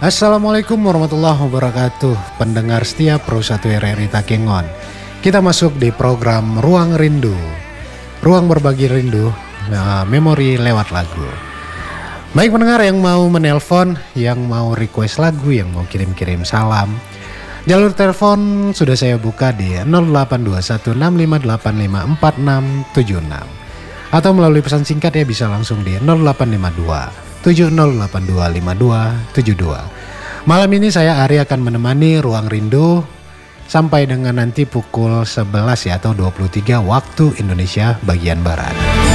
Assalamualaikum warahmatullahi wabarakatuh. Pendengar setia Pro 1 RRI Takengon. Kita masuk di program Ruang Rindu. Ruang berbagi rindu, memori lewat lagu. Baik pendengar yang mau menelpon, yang mau request lagu, yang mau kirim-kirim salam, jalur telepon sudah saya buka di 082165854676 atau melalui pesan singkat ya bisa langsung di 0852 70825272. Malam ini saya Ari akan menemani Ruang Rindu sampai dengan nanti pukul 11 ya atau 23 waktu Indonesia bagian Barat.